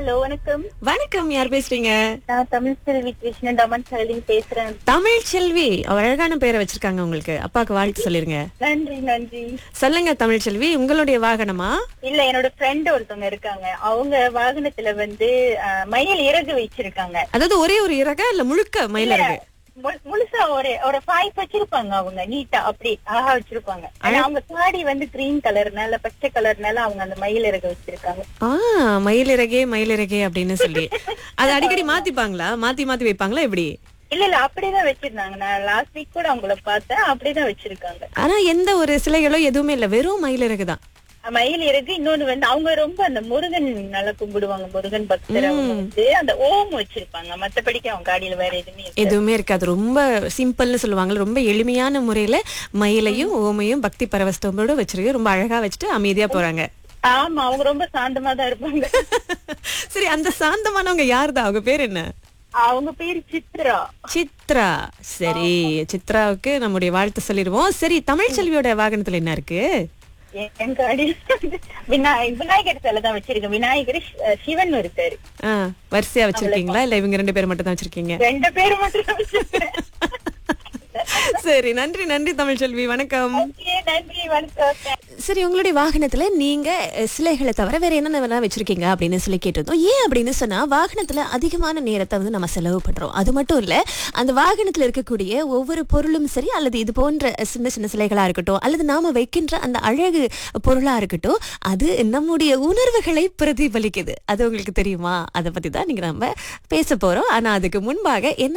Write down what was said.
Hello வணக்கம். வணக்கம், யார் பேசுறீங்க? நான் தமிழ் செல்வி கிருஷ்ணன் டமன் சைலிங் பேசுறேன். தமிழ் செல்வி. அழகான பேரை வச்சிருக்காங்க உங்களுக்கு. அப்பாக்கு வாழ்த்து சொல்லிருங்க. நன்றி நன்றி. சொல்லுங்க தமிழ் செல்வி, உங்களுடைய வாகனமா? இல்ல, என்னோட ஃப்ரெண்ட் ஒருத்தவங்க இருக்காங்க. அவங்க வாகனத்துல வந்து மயில் இறகு வச்சிருக்காங்க. அதாவது ஒரே ஒரு இறகா இல்ல முழுக்க மயிலிறகு? முழுசா ஒரு 5 வச்சிருப்பாங்க. அவங்க நீட்டா அப்படி அழகா வச்சிருப்பாங்க. ஆனா அவங்க சாடி வந்து கிரீன் கலர்னால பச்சை கலர்னால அவங்க அந்த மயில் இறகு வச்சிருக்காங்க. மயிலிறகே மயிலிறகே அப்படின்னு சொல்லி அது அடிக்கடி மாத்திப்பாங்களா? மாத்தி மாத்தி வைப்பாங்களா எப்படி? இல்ல அப்படிதான் வச்சிருந்தாங்க. நான் லாஸ்ட் வீக் கூட அவங்கள பார்த்தேன். அப்படிதான் வச்சிருக்காங்க. ஆனா எந்த ஒரு சிலைகளோ எதுவுமே இல்ல, வெறும் மயிலிறகு தான். மயில் இறகு. இன்னொன்னு வந்து அவங்க ரொம்ப அந்த முருகன் நல்லா கும்பிடுவாங்க. முருகன் பக்தர். அவங்க வந்து அந்த ஓம் வச்சிருப்பாங்க. மத்தபடிக்கு அவங்க காடியில வேற எதுவுமே இருக்காது. ரொம்ப சிம்பிள்னு சொல்லுவாங்க. ரொம்ப எளிமையான முறையில மயிலையும் ஓமையும் பக்தி பரவஸ்தோட வச்சிருக்கு. ரொம்ப அழகா வச்சுட்டு அமைதியா போறாங்க. ஆமா, அவங்க ரொம்ப சாந்தமா தான் இருப்பாங்க. சரி, அந்த சாந்தமானவங்க யாருதான்? அவங்க பேர் என்ன? அவங்க பேரு சித்ரா. சித்ரா. சரி, சித்ராவுக்கு நம்முடைய வாழ்த்து சொல்லிடுவோம். சரி, தமிழ் செல்வியோட வாகனத்துல என்ன இருக்கு? என் காடியில விநாயகர் சிலை தான் வச்சிருக்கேன். விநாயகர் சிவன் இருக்காரு. வரிசையா வச்சிருக்கீங்களா இல்ல இவங்க 2 பேர் மட்டும் தான் வச்சிருக்கீங்க? 2 பேர் மட்டும் தான் வச்சிருக்கேன். சரி, நன்றி நன்றி தமிழ் செல்வி. வணக்கம். நன்றி, வணக்கம். சரி, உங்களுடைய வாகனத்துல நீங்க சிலைகளை தவிர வேற என்னென்ன வச்சிருக்கீங்க அப்படின்னு சொல்லி கேட்டிருந்தோம். ஏன் அப்படின்னு சொன்னா, வாகனத்துல அதிகமான நேரத்தை வந்து நம்ம செலவு பண்றோம். அது மட்டும் இல்ல, அந்த வாகனத்துல இருக்கக்கூடிய ஒவ்வொரு பொருளும் சரி, அல்லது இது போன்ற சின்ன சின்ன சிலைகளா இருக்கட்டும், அல்லது நாம வைக்கின்ற அந்த அழகு பொருளா இருக்கட்டும், அது நம்முடைய உணர்வுகளை பிரதிபலிக்குது. அது உங்களுக்கு தெரியுமா? அதை பத்தி தான் நீங்க நம்ம பேச போறோம். ஆனா அதுக்கு முன்பாக என்ன